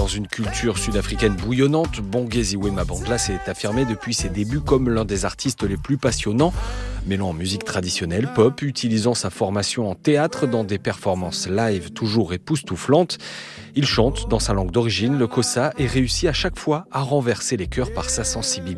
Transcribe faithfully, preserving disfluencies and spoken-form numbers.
une culture sud-africaine bouillonnante, Bongeziwe Mabandla s'est affirmé depuis ses débuts comme l'un des artistes les plus passionnants, mêlant musique traditionnelle, pop, utilisant sa formation en théâtre dans des performances live toujours époustouflantes. Il chante dans sa langue d'origine, le Xhosa, et réussit à chaque fois à renverser les cœurs par sa sensibilité.